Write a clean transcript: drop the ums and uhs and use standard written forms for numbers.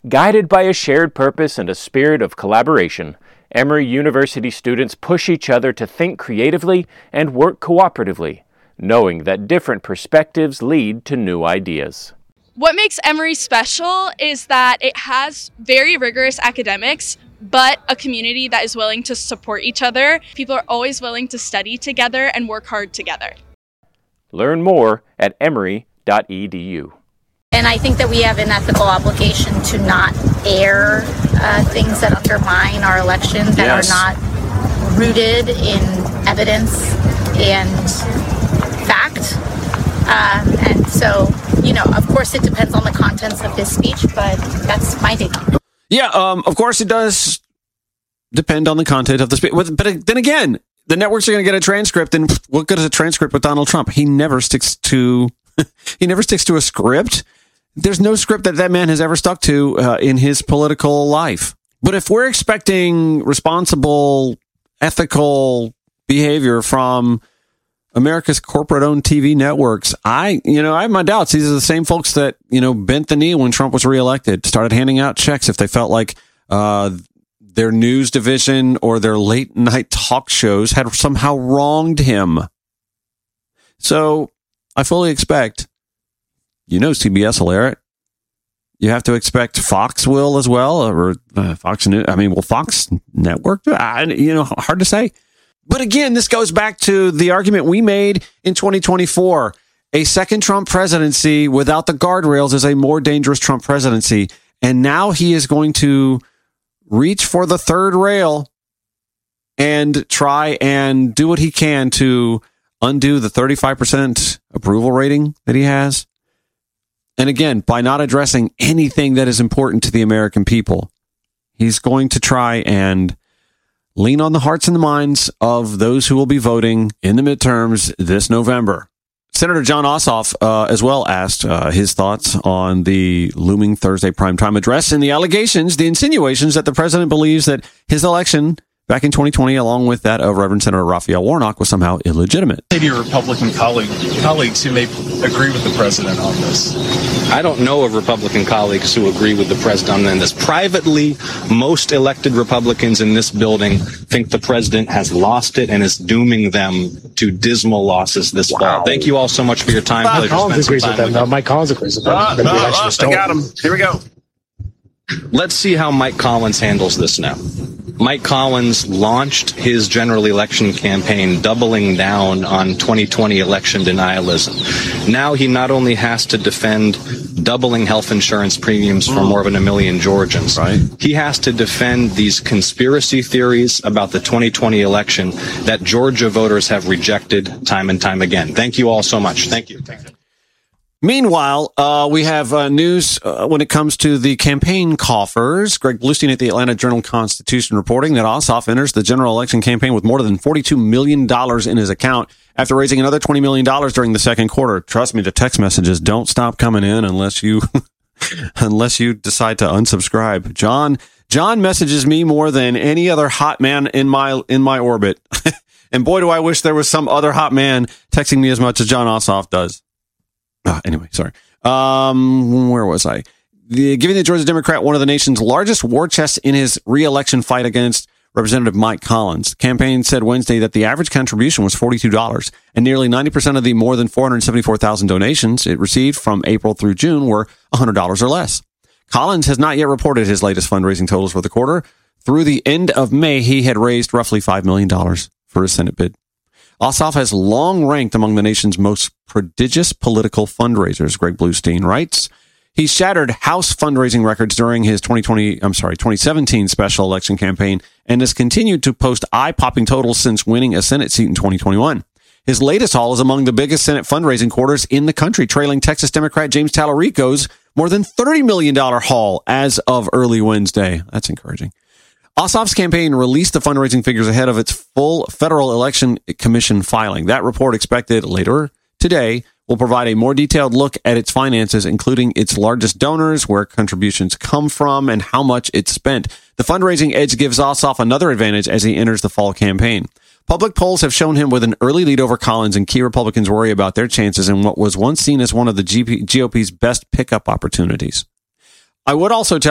Guided by a shared purpose and a spirit of collaboration, Emory University students push each other to think creatively and work cooperatively, knowing that different perspectives lead to new ideas. What makes Emory special is that it has very rigorous academics, but a community that is willing to support each other. People are always willing to study together and work hard together. Learn more at emory.edu. And I think that we have an ethical obligation to not air things that undermine our election, that are not rooted in evidence and fact. And so, of course, it depends on the contents of his speech, but that's my take on it. Yeah, of course it does depend on the content of the speech. But then again, the networks are going to get a transcript, and what good is a transcript with Donald Trump? He never sticks to a script. There's no script that man has ever stuck to in his political life. But if we're expecting responsible, ethical behavior from America's corporate-owned TV networks, I have my doubts. These are the same folks that, bent the knee when Trump was reelected, started handing out checks if they felt like their news division or their late-night talk shows had somehow wronged him. So I fully expect, CBS will air it. You have to expect Fox will as well, or Fox News. Fox Network? Hard to say. But again, this goes back to the argument we made in 2024. A second Trump presidency without the guardrails is a more dangerous Trump presidency. And now he is going to reach for the third rail and try and do what he can to undo the 35% approval rating that he has. And again, by not addressing anything that is important to the American people, he's going to try and lean on the hearts and the minds of those who will be voting in the midterms this November. Senator Jon Ossoff as well asked his thoughts on the looming Thursday primetime address and the allegations, the insinuations that the president believes that his election back in 2020, along with that of Reverend Senator Raphael Warnock, was somehow illegitimate. Say to your Republican colleagues who may agree with the president on this. I don't know of Republican colleagues who agree with the president on this. Privately, most elected Republicans in this building think the president has lost it and is dooming them to dismal losses this fall. Thank you all so much for your time. Mike Collins agrees with them. Mike Collins agrees with them. I got him. Here we go. Let's see how Mike Collins handles this now. Mike Collins launched his general election campaign doubling down on 2020 election denialism. Now he not only has to defend doubling health insurance premiums for more than 1 million Georgians, right? He has to defend these conspiracy theories about the 2020 election that Georgia voters have rejected time and time again. Thank you all so much. Thank you. Meanwhile, we have news when it comes to the campaign coffers. Greg Bluestein at the Atlanta Journal-Constitution reporting that Ossoff enters the general election campaign with more than $42 million in his account after raising another $20 million during the second quarter. Trust me, the text messages don't stop coming in unless you decide to unsubscribe. John messages me more than any other hot man in my orbit. And boy, do I wish there was some other hot man texting me as much as Jon Ossoff does. Anyway, sorry. Where was I? Giving the Georgia Democrat one of the nation's largest war chests in his re-election fight against Representative Mike Collins. The campaign said Wednesday that the average contribution was $42, and nearly 90% of the more than 474,000 donations it received from April through June were $100 or less. Collins has not yet reported his latest fundraising totals for the quarter. Through the end of May, he had raised roughly $5 million for his Senate bid. Ossoff has long ranked among the nation's most prodigious political fundraisers, Greg Bluestein writes. He shattered House fundraising records during his 2017 special election campaign and has continued to post eye-popping totals since winning a Senate seat in 2021. His latest haul is among the biggest Senate fundraising quarters in the country, trailing Texas Democrat James Tallarico's more than $30 million haul as of early Wednesday. That's encouraging. Ossoff's campaign released the fundraising figures ahead of its full Federal Election Commission filing. That report, expected later today, will provide a more detailed look at its finances, including its largest donors, where contributions come from, and how much it spent. The fundraising edge gives Ossoff another advantage as he enters the fall campaign. Public polls have shown him with an early lead over Collins, and key Republicans worry about their chances in what was once seen as one of the GOP's best pickup opportunities. I would also tell